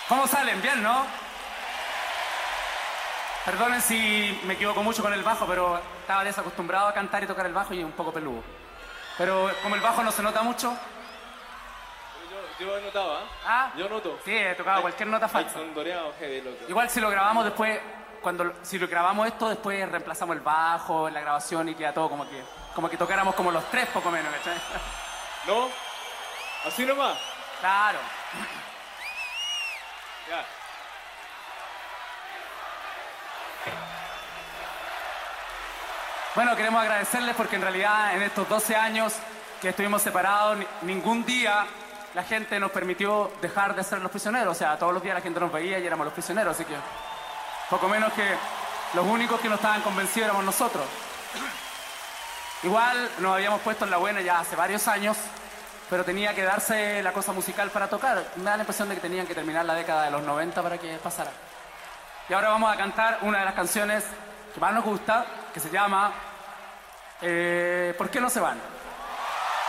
¿Cómo salen? Bien, ¿no? Perdonen si me equivoco mucho con el bajo, pero estaba desacostumbrado a cantar y tocar el bajo y un poco peludo. Pero como el bajo no se nota mucho. Yo notaba, ¿eh? Ah, yo noto. sí, he tocado cualquier nota falsa. Son doreados heavy, loco. Igual si lo grabamos después, si lo grabamos esto, después reemplazamos el bajo en la grabación y queda todo como que tocáramos como los tres poco menos, ¿cachai? ¿No? Así nomás. Claro. Ya. Bueno, queremos agradecerles porque en realidad en estos 12 años que estuvimos separados, ningún día la gente nos permitió dejar de ser los prisioneros. O sea, todos los días la gente nos veía y éramos los prisioneros, así que poco menos que los únicos que no estaban convencidos éramos nosotros. Igual nos habíamos puesto en la buena ya hace varios años, pero tenía que darse la cosa musical para tocar. Me da la impresión de que tenían que terminar la década de los 90 para que pasara. Y ahora vamos a cantar una de las canciones que más nos gusta, que se llama ¿Por qué no se van?